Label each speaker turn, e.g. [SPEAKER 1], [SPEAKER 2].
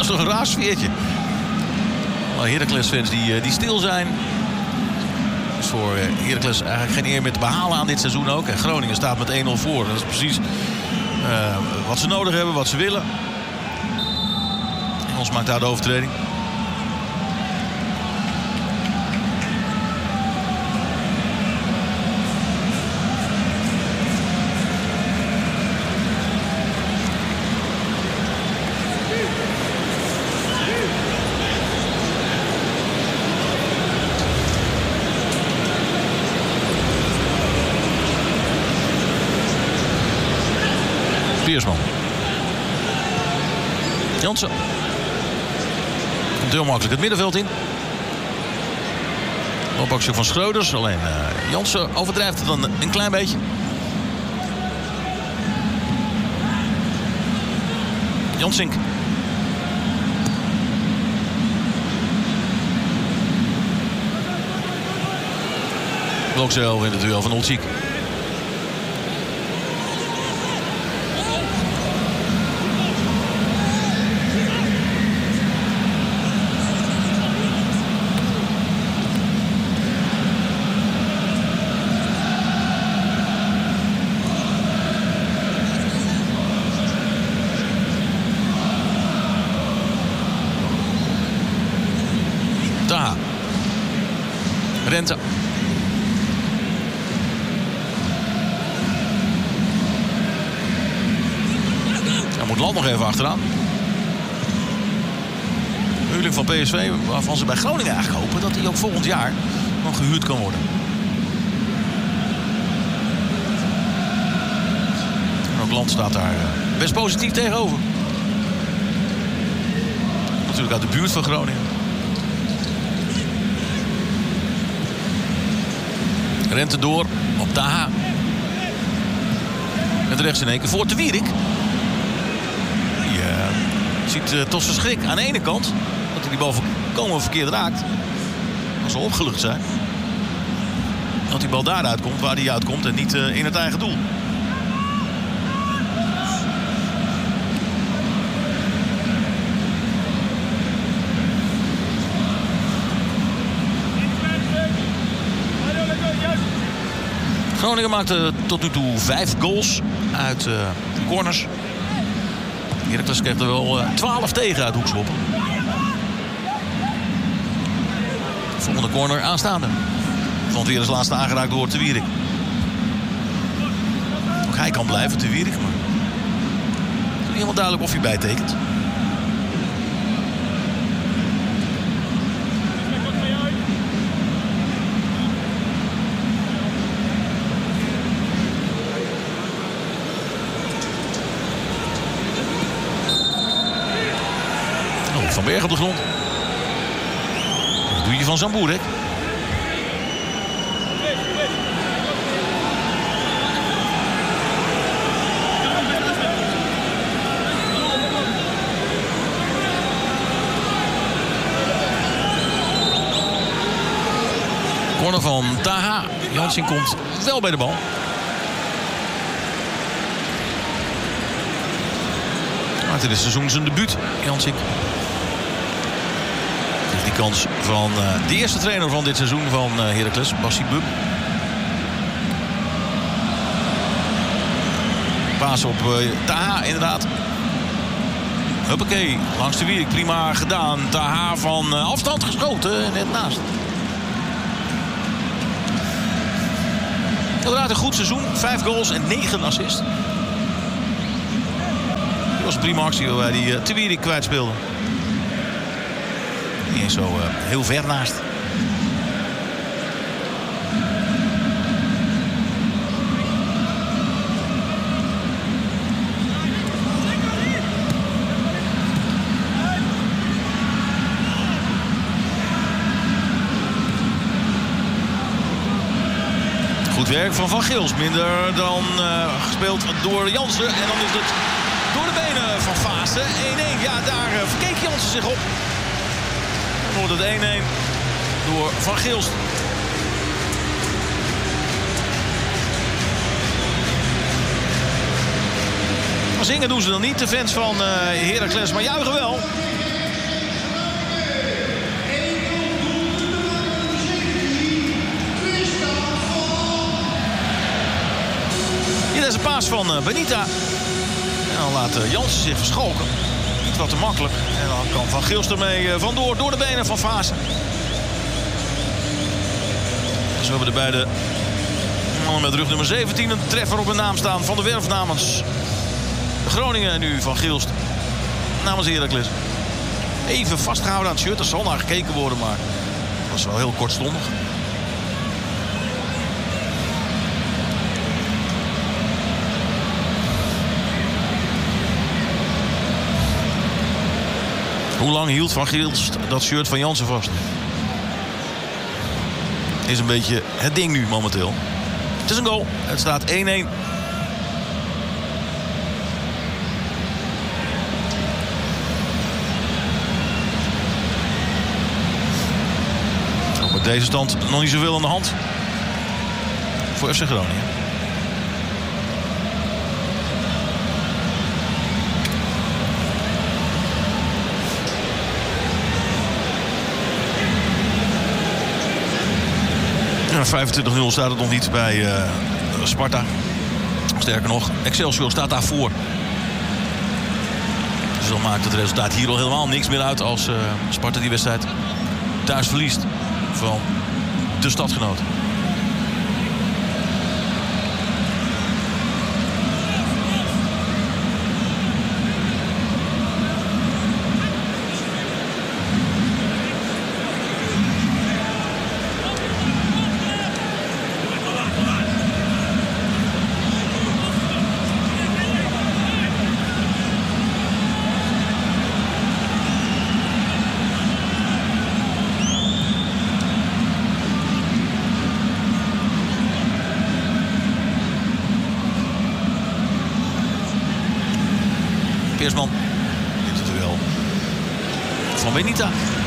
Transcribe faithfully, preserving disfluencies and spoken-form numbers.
[SPEAKER 1] is toch een raar sfeertje. Alle Heracles-fans die, die stil zijn. Is voor Heracles eigenlijk geen eer meer te behalen aan dit seizoen ook. En Groningen staat met één nul voor. Dat is precies uh, wat ze nodig hebben, wat ze willen. Engels maakt daar de overtreding. Piersman. Jansen. Komt heel makkelijk het middenveld in. Loopactie van Schroeders. Alleen uh, Jansen overdrijft het dan een klein beetje. Jansink. Blokcel in het duel van Olczyk. Rente. Dan moet Land nog even achteraan. Huurling van P S V, waarvan ze bij Groningen eigenlijk hopen dat hij ook volgend jaar nog gehuurd kan worden. En ook Land staat daar best positief tegenover. Natuurlijk uit de buurt van Groningen. Rente door op Taha. Met rechts in één keer voor Te Wierik. Die uh, ziet uh, tot zijn schrik aan de ene kant dat hij die bal volkomen verkeerd raakt. Als ze opgelucht zijn. Dat die bal daaruit komt waar hij uitkomt en niet uh, in het eigen doel. Groningen maakte tot nu toe vijf goals uit uh, corners. Heracles kreeg er wel uh, twaalf tegen uit hoekschoppen. Volgende corner aanstaande. Vond weer als laatste aangeraakt door Te Wierik. Ook hij kan blijven, Te Wierik. Maar het is niet helemaal duidelijk of hij bijtekent. Van Berg op de grond. Dat doe je van Zamboerek. Corner van Taha. Jansing komt wel bij de bal. Maakte dit seizoen zijn debuut, Jansing. Die kans van uh, de eerste trainer van dit seizoen van uh, Heracles, Bassi Bub. Paas op uh, Taha, inderdaad. Huppakee, langs de Wierik, prima gedaan. Taha van uh, afstand geschoten, net naast. Inderdaad een goed seizoen, vijf goals en negen assists. Dat was een prima actie waarbij hij uh, Te Wierik kwijtspeelde. Niet eens zo uh, heel ver naast. Goed werk van Van Gils. Minder dan uh, gespeeld door Jansen. En dan is het door de benen van Vaassen. één-één. Ja, daar uh, verkeek Jansen zich op. Dan wordt het één-één door Van Gils. Maar zingen doen ze dan niet, de fans van uh, Heracles, maar juichen wel. Verse paas van uh, Benita. En dan laat uh, Jansen zich verschalken. Niet wat te makkelijk. En dan kan Van Gils ermee uh, vandoor door de benen van Vaassen. Dus we hebben de beide mannen met rug nummer zeventien een treffer op hun naam staan. Van der Werf namens Groningen en nu Van Gils namens Heracles. Even vastgehouden aan het shirt. Er zal naar gekeken worden, maar het was wel heel kortstondig. Hoe lang hield Van Gils dat shirt van Jansen vast? Is een beetje het ding nu momenteel. Het is een goal. Het staat één-één. Op deze stand nog niet zoveel aan de hand voor F C Groningen. vijfentwintig nul staat het nog niet bij uh, Sparta. Sterker nog, Excelsior staat daarvoor. Dus dan maakt het resultaat hier al helemaal niks meer uit als uh, Sparta die wedstrijd thuis verliest van de stadgenoot. Peersman. Dit is het duel van Benita.